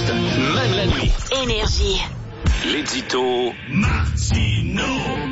même la nuit. Énergie. L'édito Martino.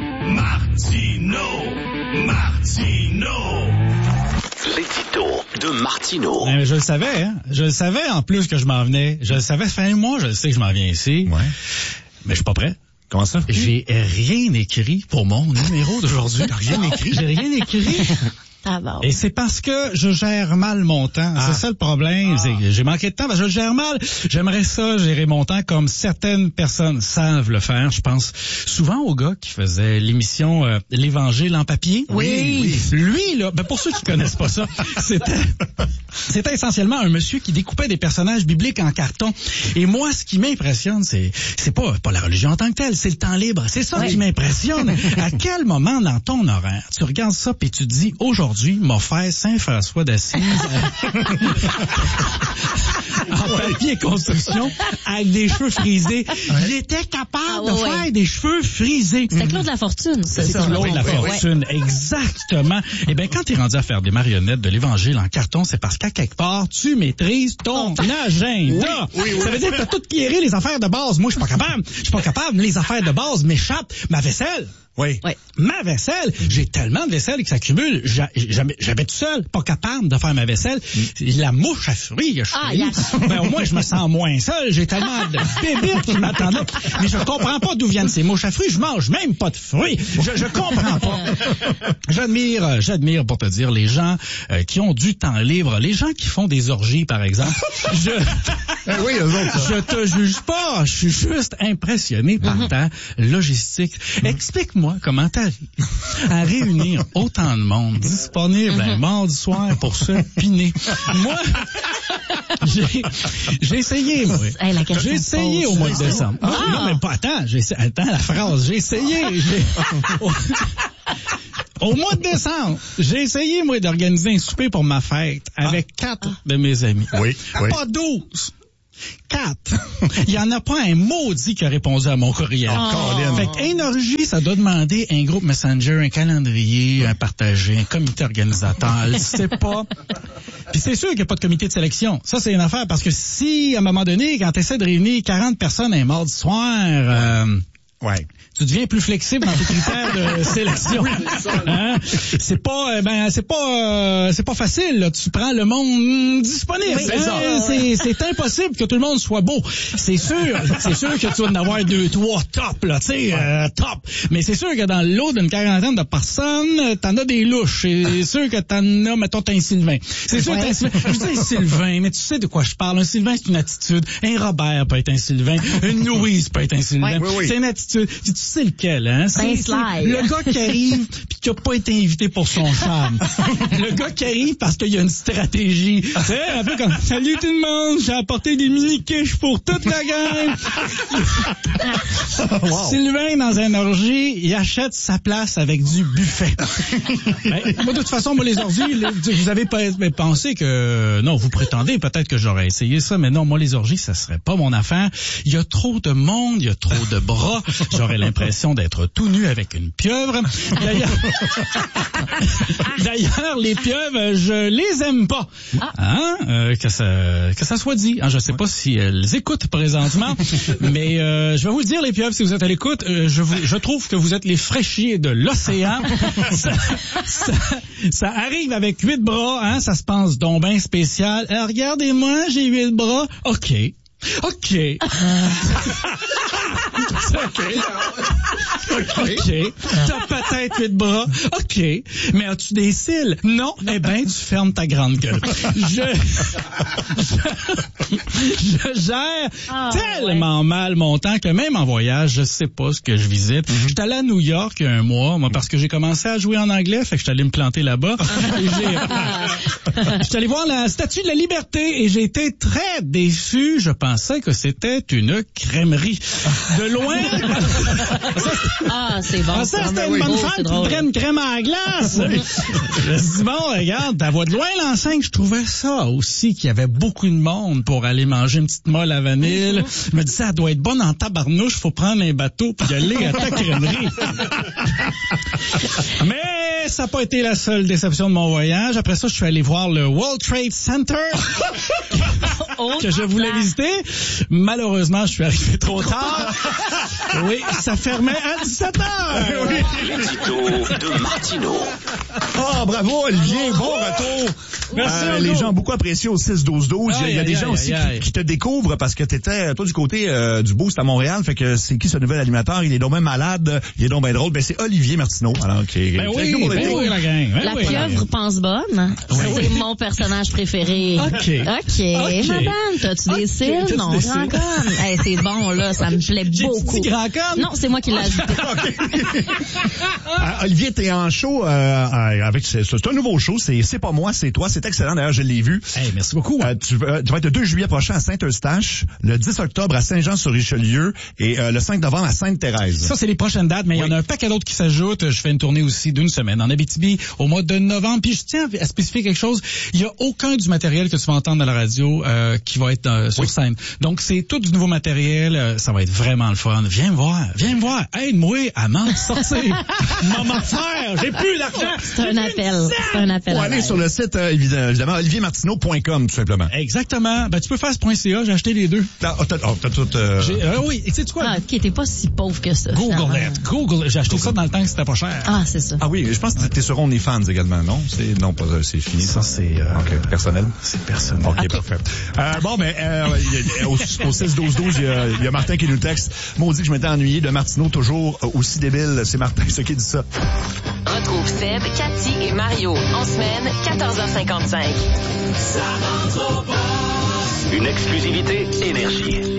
L'édito de Martino. Je le savais, hein. Je le savais en plus que je m'en venais. Je le savais, ça fait un mois, je le sais que je m'en viens ici. Ouais. Mais je suis pas prêt. Comment ça? J'ai rien écrit pour mon numéro d'aujourd'hui. Rien écrit. J'ai rien écrit. Ah bon. Et c'est parce que je gère mal mon temps. C'est ça le problème. J'ai manqué de temps parce que je le gère mal. J'aimerais ça gérer mon temps comme certaines personnes savent le faire. Je pense souvent au gars qui faisait l'émission L'Évangile en papier. Oui. Lui, là, pour ceux qui connaissent pas ça, c'était essentiellement un monsieur qui découpait des personnages bibliques en carton. Et moi, ce qui m'impressionne, c'est pas la religion en tant que telle, c'est le temps libre. C'est ça qui m'impressionne. À quel moment dans ton horaire, tu regardes ça puis tu te dis, aujourd'hui, m'a fait Saint-François d'Assise en papier construction avec des cheveux frisés. Il était capable de faire des cheveux frisés. C'était Claude Lafortune, c'est ça. Claude Lafortune, exactement. Eh bien, quand tu es rendu à faire des marionnettes de l'Évangile en carton, c'est parce qu'à quelque part, tu maîtrises ton agenda. Ça veut dire que tu as tout pierré les affaires de base. Moi, je suis pas capable. Les affaires de base m'échappent. Ma vaisselle. Oui. Ma vaisselle, j'ai tellement de vaisselle que ça accumule. J'habite tout seul, pas capable de faire ma vaisselle. La mouche à fruits, ben, au moins, je me sens moins seul. J'ai tellement de bébés qui m'attendent là. Mais je comprends pas d'où viennent ces mouches à fruits. Je mange même pas de fruits. Je comprends pas. J'admire, pour te dire, les gens qui ont du temps libre. Les gens qui font des orgies, par exemple. Je te juge pas. Je suis juste impressionné par ta logistique. Explique-moi comment t'arrives à réunir autant de monde disponible un mardi soir pour se piner. Moi, j'ai essayé, moi. J'ai essayé au mois de décembre. Non, mais pas, attends la phrase. J'ai essayé. Au mois de décembre, j'ai essayé, moi, d'organiser un souper pour ma fête avec 4 de mes amis. Oui. Pas 12. 4. Il y en a pas un maudit qui a répondu à mon courriel. Fait qu'une orgie, ça doit demander un groupe Messenger, un calendrier, un partagé, un comité organisateur. C'est pas. Puis c'est sûr qu'il n'y a pas de comité de sélection. Ça, c'est une affaire parce que si, à un moment donné, quand tu essaies de réunir 40 personnes un mardi soir, tu deviens plus flexible dans tes critères de sélection. Hein? C'est pas facile, là. Tu prends le monde disponible. C'est impossible que tout le monde soit beau. C'est sûr que tu vas en avoir 2, 3 top, là, tu sais, top. Mais c'est sûr que dans le lot d'une quarantaine de personnes, t'en as des louches. C'est sûr que t'en as, mettons, t'as un Sylvain. C'est sûr que t'as un Sylvain. Je dis un Sylvain, mais tu sais de quoi je parle. Un Sylvain, c'est une attitude. Un Robert peut être un Sylvain. Une Louise peut être un Sylvain. C'est une attitude. Tu sais lequel, hein? C'est le gars qui arrive pis qui a pas été invité pour son charme. Le gars qui arrive parce qu'il y a une stratégie. Tu sais, un peu comme, salut tout le monde, j'ai apporté des mini-quiches pour toute la gang. Sylvain, dans un orgie, il achète sa place avec du buffet. Moi, de toute façon, les orgies, vous avez pensé que, non, vous prétendez peut-être que j'aurais essayé ça, mais non, moi, les orgies, ça serait pas mon affaire. Il y a trop de monde, il y a trop de bras. J'aurais l'impression d'être tout nu avec une pieuvre. D'ailleurs, les pieuvres, je les aime pas. Hein? Que ça soit dit. Je sais pas si elles écoutent présentement, mais je vais vous le dire, les pieuvres, si vous êtes à l'écoute, je trouve que vous êtes les fraîchiers de l'océan. Ça arrive avec 8 bras, hein? Ça se pense donc bien spécial. Regardez-moi, j'ai 8 bras. OK. T'as peut-être 8 bras. OK. Mais as-tu des cils? Non. Eh ben, tu fermes ta grande gueule. Je gère tellement mal mon temps que même en voyage, je sais pas ce que je visite. J'étais allé à New York il y a un mois, moi, parce que j'ai commencé à jouer en anglais, fait que j'étais allé me planter là-bas. J'étais allé voir la Statue de la Liberté et j'ai été très déçu. Je pensais que c'était une crèmerie. De loin. C'est bon. Ça, c'était une bonne femme qui voudrait une crème à la glace. Je me suis dit, bon, regarde, ta voix de loin, l'enceinte, je trouvais ça aussi, qu'il y avait beaucoup de monde pour aller manger une petite molle à vanille. Je me disais, ça doit être bonne en tabarnouche, faut prendre un bateau puis y aller à ta crèmerie. Mais ça n'a pas été la seule déception de mon voyage. Après ça, je suis allé voir le World Trade Center que je voulais visiter. Malheureusement, je suis arrivé trop tard. Oui, ça fermait à 17h. L'édito de Martineau. Oh, bravo, Olivier. Bon retour. Merci, les gens ont beaucoup apprécié au 6-12-12. Il y a des gens aussi aïe. qui te découvrent parce que t'étais, toi, du côté du Boost à Montréal. Fait que c'est qui ce nouvel animateur? Il est donc même malade. Il est donc bien drôle. Ben, c'est Olivier Martineau. Alors, qui Ben oui, la gang. Ben La oui, pieuvre pense bonne. C'est mon personnage préféré. OK. Madame, t'as-tu des cils? T'as-tu Non, des grand cils? conne. Hey, c'est bon, là. Ça me plaît beaucoup. J'ai dit grand conne? Non, c'est moi qui l'ai ajouté. Olivier, t'es en show avec c'est un nouveau show, c'est pas moi, c'est toi, c'est excellent. D'ailleurs, je l'ai vu. Hey, merci beaucoup. Tu vas être le 2 juillet prochain à Saint-Eustache, le 10 octobre à Saint-Jean-sur-Richelieu et le 5 novembre à Sainte-Thérèse. Ça, c'est les prochaines dates, mais il y en a un paquet d'autres qui s'ajoutent. Je fais une tournée aussi d'une semaine en Abitibi au mois de novembre. Puis je tiens à spécifier quelque chose. Il y a aucun du matériel que tu vas entendre à la radio qui va être sur scène. Donc, c'est tout du nouveau matériel. Ça va être vraiment le fun. Viens me voir. Aide-moi à m'en sortir. Maman faire. J'ai plus d'argent. C'est un appel. Pour aller sur le site, évidemment, oliviermartineau.com, tout simplement. Exactement. Ben, tu peux faire ce.ca. J'ai acheté les deux. T'as tout... Oui. Et tu sais quoi? Ah, OK, t'es pas si pauvre que ça. Google. J'ai acheté ça dans le temps que c'était pas cher. Ah, c'est ça. Ah oui, je pense que t'es sur OnlyFans également, non? Non, pas c'est fini. Ça, c'est... OK, personnel? C'est personnel. OK, parfait. Au 6-12-12, il y a Martin qui nous texte. Maudit que je m'étais ennuyé de Martineau, toujours aussi débile. C'est Martin, ce qui dit ça. Retrouve Seb, Cathy et Mario en semaine, 14h55. Une exclusivité Énergie.